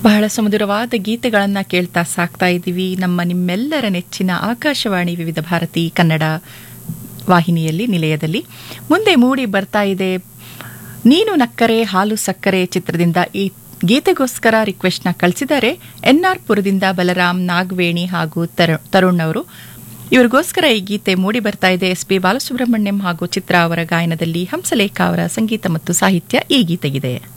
ಬಹಳ ಸುಮಧುರವಾದ ಗೀತೆಗಳನ್ನು ಕೇಳ್ತಾ ಸಾಕ್ತಾ ಇದ್ದೀವಿ ನಿಮ್ಮೆಲ್ಲರ ನೆಚ್ಚಿನ ಆಕಾಶವಾಣಿ ವಿವಿಧ ಭಾರತಿ ಕನ್ನಡ ವಾಹಿನಿಯಲ್ಲಿ ನಿಲಯದಲ್ಲಿ. ಮುಂದೆ ಮೂಡಿ ಬರ್ತಾ ಇದೆ ನೀನು ನಕ್ಕರೆ ಹಾಲು ಸಕ್ಕರೆ ಚಿತ್ರದಿಂದ ಈ ಗೀತೆಗೋಸ್ಕರ ರಿಕ್ವೆಸ್ಟ್ನ ಕಳಿಸಿದ್ದಾರೆ ಎನ್ಆರ್ ಪುರದಿಂದ ಬಲರಾಮ್ ನಾಗವೇಣಿ ಹಾಗೂ ತರುಣ್ ಅವರು. ಇವರಿಗೋಸ್ಕರ ಈ ಗೀತೆ ಮೂಡಿ ಬರ್ತಾ ಇದೆ. ಎಸ್.ಪಿ. ಬಾಲಸುಬ್ರಹ್ಮಣ್ಯಂ ಹಾಗೂ ಚಿತ್ರ ಅವರ ಗಾಯನದಲ್ಲಿ ಹಂಸಲೇಖ ಅವರ ಸಂಗೀತ ಮತ್ತು ಸಾಹಿತ್ಯ ಈ ಗೀತೆಗಿದೆ.